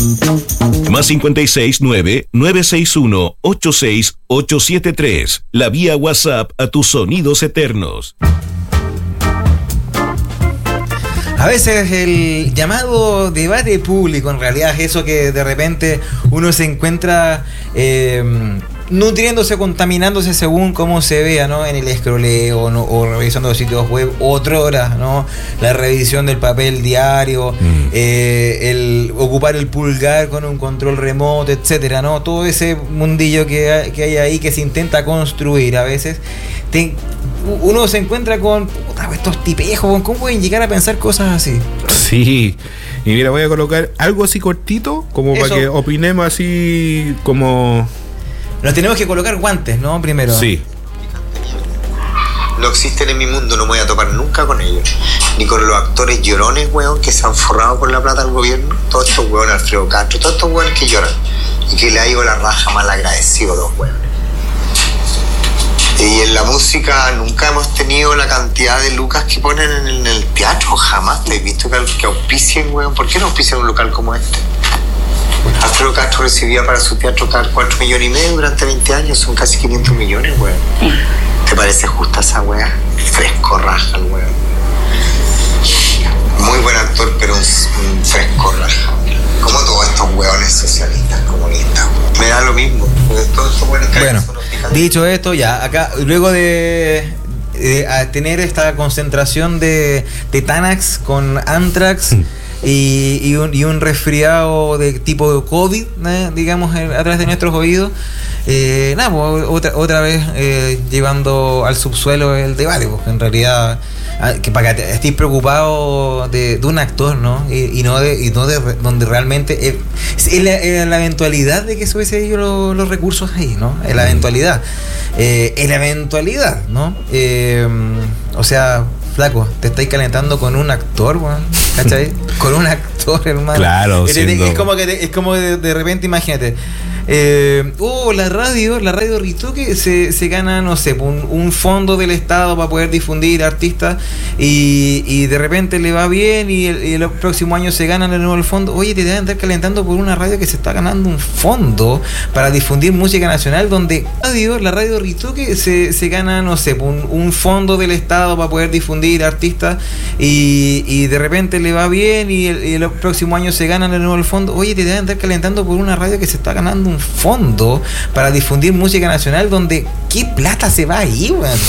Más 569-961-86873. La vía WhatsApp a tus sonidos eternos. A veces el llamado debate público en realidad es eso que de repente uno se encuentra nutriéndose, contaminándose según cómo se vea, ¿no? En el escroleo, ¿no? O revisando los sitios web, otrora, ¿no? La revisión del papel diario, el ocupar el pulgar con un control remoto, etcétera, ¿no? Todo ese mundillo que hay ahí que se intenta construir a veces. Uno se encuentra con estos tipejos, ¿cómo pueden llegar a pensar cosas así? Sí, y mira, voy a colocar algo así cortito, como para que opinemos así como... Nos tenemos que colocar guantes, ¿no? Primero. Sí. No existen en mi mundo, no me voy a topar nunca con ellos. Ni con los actores llorones, weón, que se han forrado con la plata del gobierno. Todos estos weones, Alfredo Castro, todos estos weones que lloran. Y que le ha ido la raja mal agradecido a los weones. Y en la música nunca hemos tenido la cantidad de lucas que ponen en el teatro, jamás te he visto que auspicien, weón. ¿Por qué no auspician un local como este? Alfredo Castro recibía para su teatro 4,5 millones durante 20 años, son casi 500 millones, weón. ¿Te parece justa esa weá? Fresco raja el weón. Muy buen actor, pero un fresco raja. Como todos estos weones socialistas, comunistas. Me da lo mismo. Todos estos weones que bueno, dicho esto, ya, acá, luego de tener esta concentración de Tanax con Anthrax y un resfriado de tipo de COVID, digamos, a través de nuestros oídos, nada, pues, otra vez llevando al subsuelo el debate, porque en realidad que para que estéis preocupado de un actor, ¿no? Y no de donde realmente es la eventualidad de que se hubiese ido los recursos ahí, ¿no? Es la eventualidad. ¿No? O sea, flaco, te estáis calentando con un actor, weón, ¿cachai? Con un actor, hermano. Claro, es como de repente, imagínate. La radio Ritoque se gana, no sé, un fondo del Estado para poder difundir artistas y de repente le va bien y el próximo año se ganan de nuevo el fondo. Oye, te deben andar calentando por una radio que se está ganando un fondo para difundir música nacional, donde la radio Ritoque se gana, no sé, un fondo del Estado para poder difundir artistas y de repente le va bien y el próximo año se ganan de nuevo el fondo. Oye, te deben andar calentando por una radio que se está ganando un fondo para difundir música nacional, donde ¿qué plata se va ahí, weón?